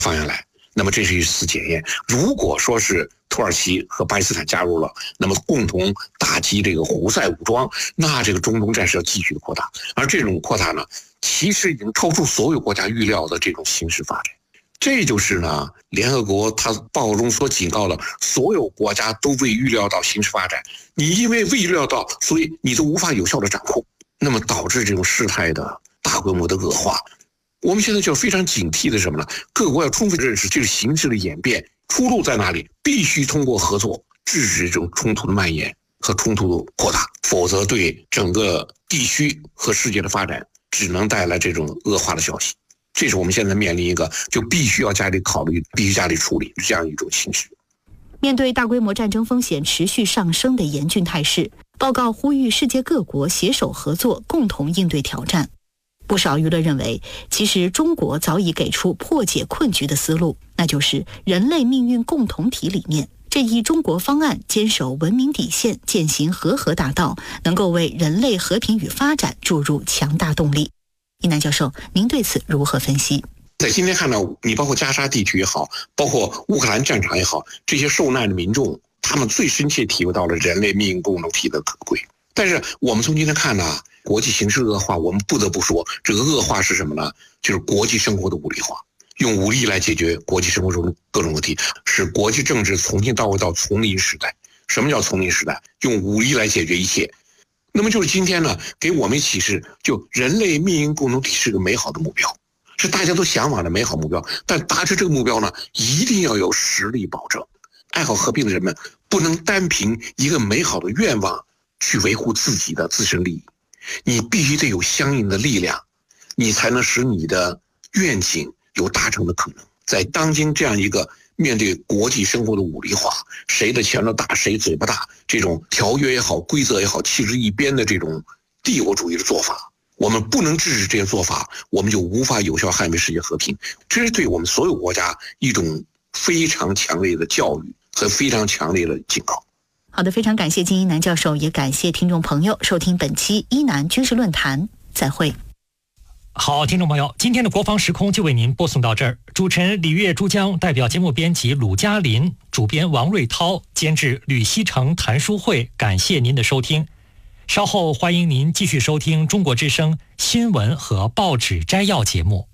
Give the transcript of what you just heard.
放下来。那么这是一次检验。如果说是土耳其和巴基斯坦加入了，那么共同打击这个胡塞武装，那这个中东战事要继续的扩大。而这种扩大呢，其实已经超出所有国家预料的这种形势发展。这就是呢，联合国它报告中所警告了所有国家都未预料到形势发展，你因为未预料到，所以你都无法有效的掌控，那么导致这种事态的大规模的恶化。我们现在就非常警惕的是什么呢？各国要充分认识这个形势的演变，出路在哪里，必须通过合作制止这种冲突的蔓延和冲突的扩大，否则对整个地区和世界的发展只能带来这种恶化的消息。这是我们现在面临一个就必须要加力考虑、必须加力处理这样一种形势。 面对大规模战争风险持续上升的严峻态势，报告呼吁世界各国携手合作，共同应对挑战。不少舆论认为，其实中国早已给出破解困局的思路，那就是人类命运共同体理念。这一中国方案坚守文明底线，践行和合大道，能够为人类和平与发展注入强大动力。一南教授，您对此如何分析？ 在今天看到，你包括加沙地区也好，包括乌克兰战场也好，这些受难的民众，他们最深切体会到了人类命运共同体的可贵。但是我们从今天看呢，国际形势恶化，我们不得不说，这个恶化是什么呢？就是国际生活的武力化，用武力来解决国际生活中的各种问题，使国际政治重新到回到丛林时代。什么叫丛林时代？用武力来解决一切。那么就是今天呢，给我们启示，就人类命运共同体是个美好的目标，是大家都向往的美好目标。但达成这个目标呢，一定要有实力保证。爱好和平的人们不能单凭一个美好的愿望去维护自己的自身利益，你必须得有相应的力量，你才能使你的愿景有达成的可能。在当今这样一个面对国际生活的武力化，谁的拳头大谁嘴巴大，这种条约也好，规则也好，弃之一边的这种帝国主义的做法，我们不能制止这些做法，我们就无法有效捍卫世界和平。这是对我们所有国家一种非常强烈的教育和非常强烈的警告。 好的，非常感谢金一南教授，也感谢听众朋友收听本期一南军事论坛，再会。 好，听众朋友，今天的国防时空就为您播送到这儿。主持人李月珠江，代表节目编辑鲁嘉林，主编王瑞涛，监制吕西成、谭书慧，感谢您的收听。稍后欢迎您继续收听中国之声新闻和报纸摘要节目。